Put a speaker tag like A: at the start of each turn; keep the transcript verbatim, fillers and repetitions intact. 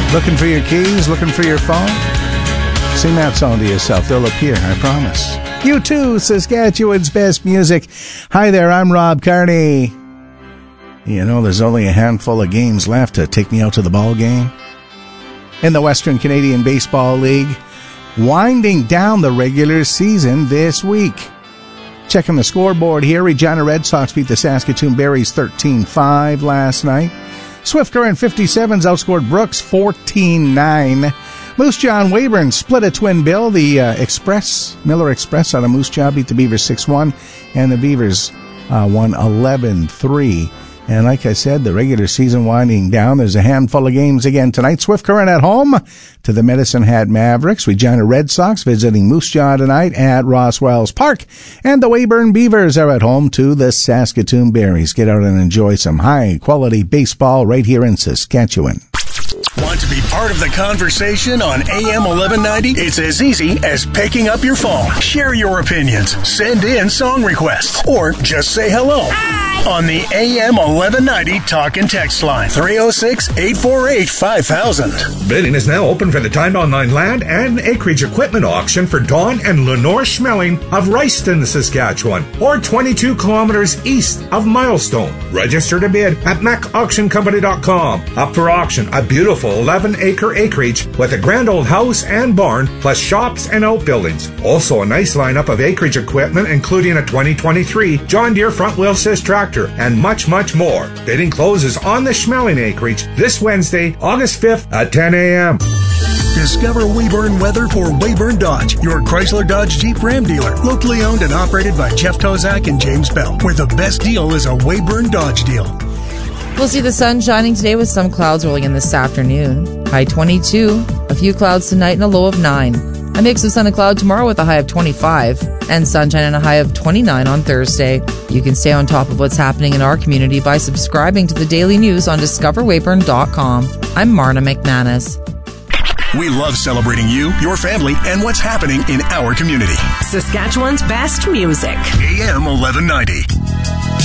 A: Looking for your keys? Looking for your phone? Sing that song to yourself. They'll appear, I promise. You too, Saskatchewan's best music. Hi there, I'm Rob Carney. You know, there's only a handful of games left to take me out to the ball game. In the Western Canadian Baseball League, winding down the regular season this week. Checking the scoreboard here, Regina Red Sox beat the Saskatoon Berries thirteen five last night. Swift Current fifty-sevens outscored Brooks fourteen nine. Moose Jaw and Weyburn split a twin bill. The uh, Express, Miller Express out of Moose Jaw beat the Beavers six one, and the Beavers uh, won eleven three. And like I said, the regular season winding down. There's a handful of games again tonight. Swift Current at home to the Medicine Hat Mavericks. Regina Red Sox visiting Moose Jaw tonight at Ross Wells Park. And the Weyburn Beavers are at home to the Saskatoon Berries. Get out and enjoy some high-quality baseball right here in Saskatchewan.
B: Want to be part of the conversation on A M eleven ninety? It's as easy as picking up your phone. Share your opinions, send in song requests, or just say hello. Hi. On the A M eleven ninety talk and text line, three oh six, eight four eight, five thousand.
C: Bidding is now open for the timed online land and acreage equipment auction for Dawn and Lenore Schmeling of Royston, Saskatchewan, or twenty-two kilometers east of Milestone. Register to bid at mac auction company dot com. Up for auction, a beautiful eleven acre acreage with a grand old house and barn, plus shops and outbuildings. Also a nice lineup of acreage equipment, including a twenty twenty-three John Deere front wheel assist tractor, and much, much more. Bidding closes on the Schmeling acreage this Wednesday, August fifth at ten a.m.
B: Discover Weyburn weather for Weyburn Dodge, your Chrysler Dodge Jeep Ram dealer. Locally owned and operated by Jeff Kozak and James Bell, where the best deal is a Weyburn Dodge deal.
D: We'll see the sun shining today with some clouds rolling in this afternoon. High twenty-two, a few clouds tonight and a low of nine. A mix of sun and cloud tomorrow with a high of twenty-five, and sunshine and a high of twenty-nine on Thursday. You can stay on top of what's happening in our community by subscribing to the daily news on discover weyburn dot com. I'm Marna McManus.
B: We love celebrating you, your family, and what's happening in our community.
E: Saskatchewan's best music.
B: A M eleven ninety.